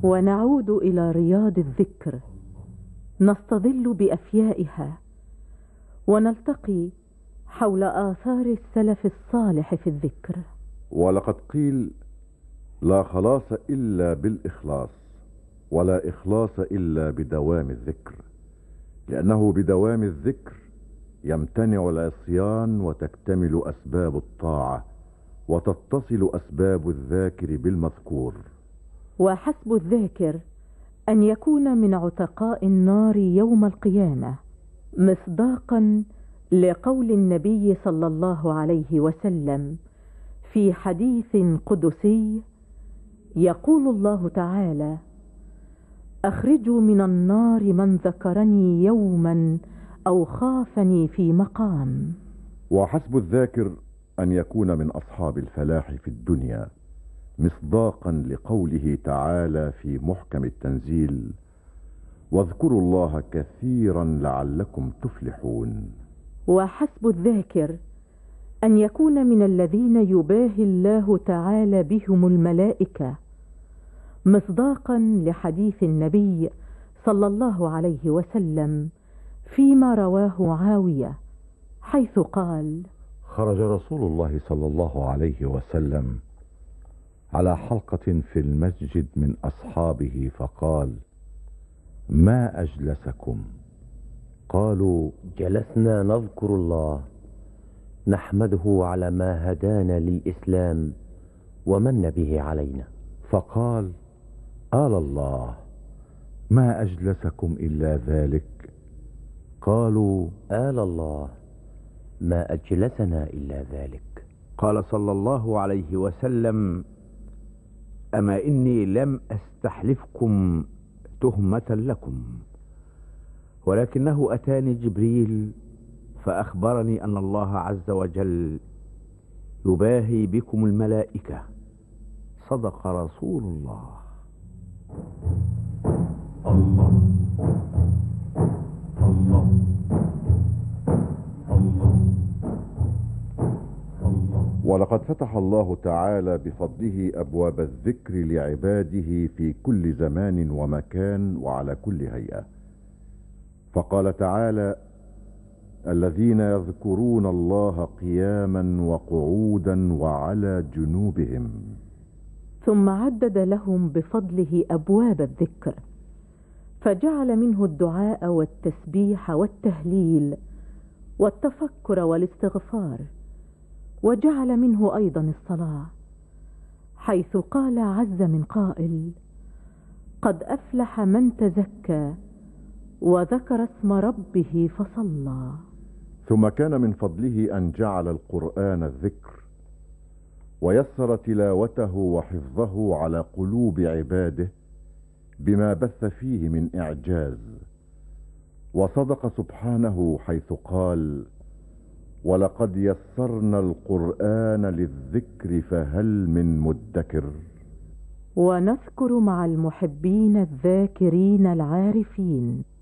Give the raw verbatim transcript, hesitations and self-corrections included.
ونعود إلى رياض الذكر، نستظل بأفيائها ونلتقي حول آثار السلف الصالح في الذكر. ولقد قيل: لا خلاص إلا بالإخلاص، ولا إخلاص إلا بدوام الذكر، لأنه بدوام الذكر يمتنع العصيان وتكتمل أسباب الطاعة وتتصل أسباب الذاكر بالمذكور. وحسب الذاكر أن يكون من عتقاء النار يوم القيامة، مصداقا لقول النبي صلى الله عليه وسلم في حديث قدسي يقول الله تعالى: أخرجوا من النار من ذكرني يوما أو خافني في مقام. وحسب الذاكر أن يكون من أصحاب الفلاح في الدنيا، مصداقا لقوله تعالى في محكم التنزيل: واذكروا الله كثيرا لعلكم تفلحون. وحسب الذاكر أن يكون من الذين يباهي الله تعالى بهم الملائكة، مصداقا لحديث النبي صلى الله عليه وسلم فيما رواه عاوية، حيث قال: خرج رسول الله صلى الله عليه وسلم على حلقة في المسجد من أصحابه فقال: ما أجلسكم؟ قالوا: جلسنا نذكر الله نحمده على ما هدانا للإسلام ومن به علينا. فقال: آل الله، ما أجلسكم إلا ذلك؟ قالوا: آل الله، ما أجلسنا إلا ذلك. قال صلى الله عليه وسلم: أما إني لم أستحلفكم تهمة لكم، ولكنه أتاني جبريل فأخبرني أن الله عز وجل يباهي بكم الملائكة. صدق رسول الله. الله الله الله الله. ولقد فتح الله تعالى بفضله أبواب الذكر لعباده في كل زمان ومكان وعلى كل هيئة، فقال تعالى: الذين يذكرون الله قياما وقعودا وعلى جنوبهم. ثم عدد لهم بفضله أبواب الذكر، فجعل منه الدعاء والتسبيح والتهليل والتفكر والاستغفار، وجعل منه أيضا الصلاة، حيث قال عز من قائل: قد أفلح من تزكى وذكر اسم ربه فصلى. ثم كان من فضله أن جعل القرآن الذكر، ويسر تلاوته وحفظه على قلوب عباده بما بث فيه من إعجاز. وصدق سبحانه حيث قال: ولقد يسرنا القرآن للذكر فهل من مدكر. ونذكر مع المحبين الذاكرين العارفين